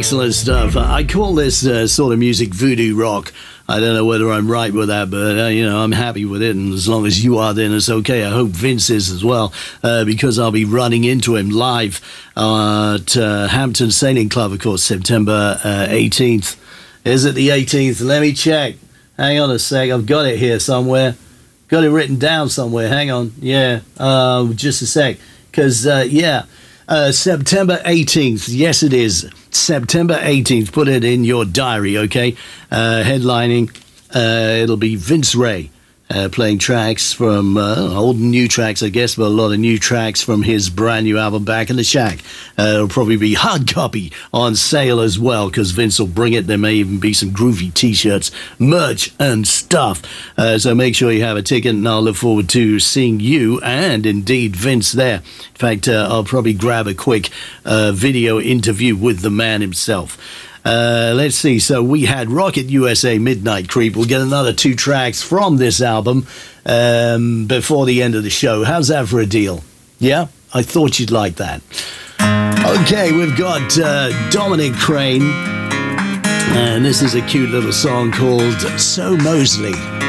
excellent stuff. I call this sort of music voodoo rock. I don't know whether I'm right with that, but, I'm happy with it. And as long as you are, then it's okay. I hope Vince is as well, because I'll be running into him live at Hampton Sailing Club, of course, September 18th. Is it the 18th? Let me check. Hang on a sec. I've got it here somewhere. Got it written down somewhere. Hang on. Yeah, just a sec. Because, September 18th. Yes, it is. September 18th. Put it in your diary, okay? Headlining. It'll be Vince Ray playing tracks from old and new tracks, I guess, but a lot of new tracks from his brand new album, Back in the Shack. It'll probably be hard copy on sale as well, because Vince will bring it. There may even be some groovy T-shirts, merch, and stuff. So make sure you have a ticket, and I'll look forward to seeing you and indeed Vince there. In fact, I'll probably grab a quick video interview with the man himself. Let's see. So we had Rocket USA, Midnight Creep. We'll get another 2 tracks from this album before the end of the show. How's that for a deal? Yeah? I thought you'd like that. Okay, we've got Dominic Crane. And this is a cute little song called So Mosley.